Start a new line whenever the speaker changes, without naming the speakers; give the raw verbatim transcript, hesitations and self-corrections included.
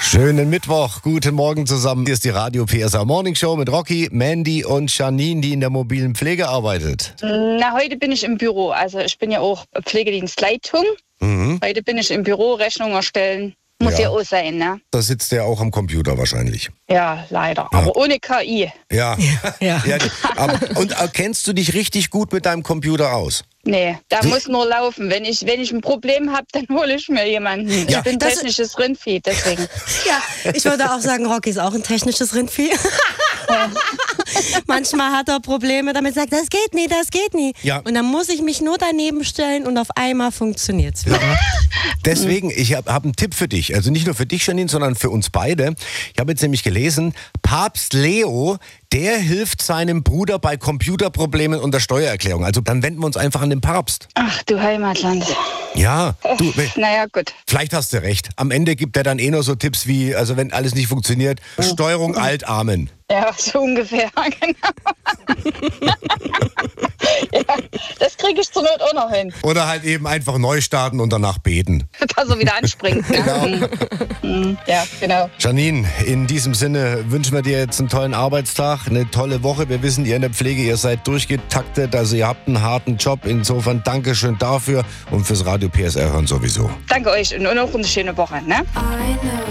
Schönen Mittwoch, guten Morgen zusammen. Hier ist die Radio P S A Morning Show mit Rocky, Mandy und Janine, die in der mobilen Pflege arbeitet.
Na, heute bin ich im Büro. Also ich bin ja auch Pflegedienstleitung. Mhm. Heute bin ich im Büro, Rechnung erstellen. Muss ja, ja auch sein, ne?
Da sitzt der auch am Computer wahrscheinlich.
Ja, leider.
Ja.
Aber ohne K I.
Ja.
Ja.
ja aber, und kennst du dich richtig gut mit deinem Computer aus?
Nee, da
Sie-
muss nur laufen. Wenn ich, wenn ich ein Problem habe, dann hole ich mir jemanden.
Ja.
Ich bin
Das-
technisches Rindvieh, deswegen.
Ja, ich würde auch sagen, Rocky ist auch ein technisches Rindvieh. Manchmal hat er Probleme damit, sagt, das geht nie, das geht nie.
Ja.
Und dann muss ich mich nur daneben stellen und auf einmal funktioniert's wieder.
Deswegen, ich habe hab einen Tipp für dich. Also nicht nur für dich, Janine, sondern für uns beide. Ich habe jetzt nämlich gelesen, Papst Leo, der hilft seinem Bruder bei Computerproblemen und der Steuererklärung. Also dann wenden wir uns einfach an den Papst.
Ach du Heimatland.
Ja, du,
Naja, gut.
vielleicht hast du recht. Am Ende gibt er dann eh nur so Tipps wie, also wenn alles nicht funktioniert, Steuerung Alt Amen.
Ja, so ungefähr, genau. Ja, das kriege ich zur Not auch noch hin.
Oder halt eben einfach neu starten und danach beten.
Dass er wieder anspringt.
Genau.
Mhm. Ja, genau.
Janine, in diesem Sinne wünschen wir dir jetzt einen tollen Arbeitstag, eine tolle Woche. Wir wissen, ihr in der Pflege, ihr seid durchgetaktet, also ihr habt einen harten Job. Insofern Dankeschön dafür und fürs Radio P S R hören sowieso.
Danke euch und noch eine schöne Woche. Ne?